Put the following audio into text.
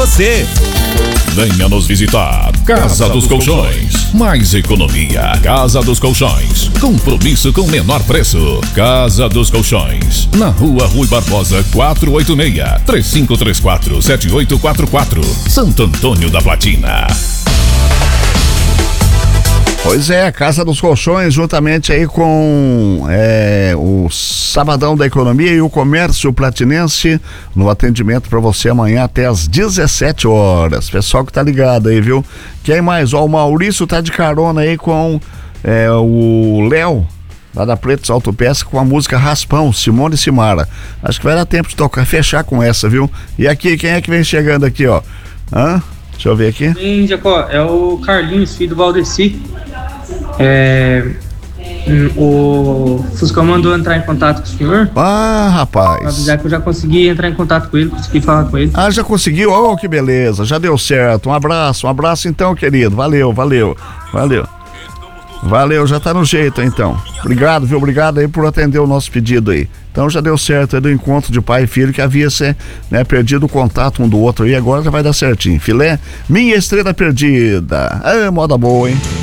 você. Venha nos visitar. Casa dos Colchões. Mais economia. Casa dos Colchões. Compromisso com menor preço. Casa dos Colchões. Na Rua Rui Barbosa 486. 3534-7844. Santo Antônio da Platina. Pois é, Casa dos Colchões, juntamente aí com o Sabadão da Economia e o Comércio Platinense, no atendimento para você amanhã até às 17 horas. Pessoal que tá ligado aí, viu? Quem mais? Ó, o Maurício tá de carona aí com o Léo, lá da Pretos Autopeça, com a música Raspão, Simone e Simara. Acho que vai dar tempo de tocar, fechar com essa, viu? E aqui, quem é que vem chegando aqui, ó? Deixa eu ver aqui. Sim, Jacó, é o Carlinhos, filho do Valdeci. O Fuscão mandou entrar em contato com o senhor. Rapaz. Pra avisar que eu já consegui entrar em contato com ele, consegui falar com ele. Já conseguiu? Oh, que beleza, já deu certo. Um abraço então, querido. Valeu, já tá no jeito, então. Obrigado, viu? Obrigado aí por atender o nosso pedido aí. Então já deu certo aí do encontro de pai e filho que havia perdido o contato um do outro aí, agora já vai dar certinho. Filé, Minha Estrela Perdida. Moda boa, hein?